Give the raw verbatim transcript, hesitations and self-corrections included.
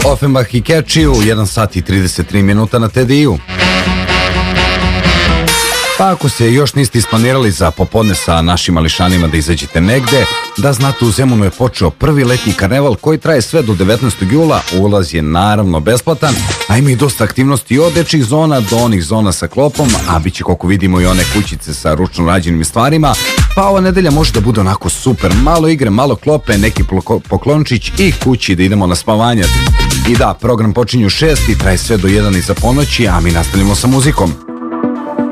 Offenbach i Catchy u jedan sat i trideset tri minuta na T D I-u. Pa ako se još niste isplanirali za popodne sa našim mališanima da izađete negde, da znate, u Zemunu je počeo prvi letnji karneval koji traje sve do devetnaestog jula. Ulaz je naravno besplatan, a ima i dosta aktivnosti od dečjih zona do onih zona sa klopom, a bit će, koliko vidimo, i one kućice sa ručno rađenim stvarima. Pa ova nedelja može da bude onako super, malo igre, malo klope, neki poklončić i kući da idemo na spavanje. I da, program počinje u šest i traje sve do jedan iza ponoći, a mi nastavljamo sa muzikom.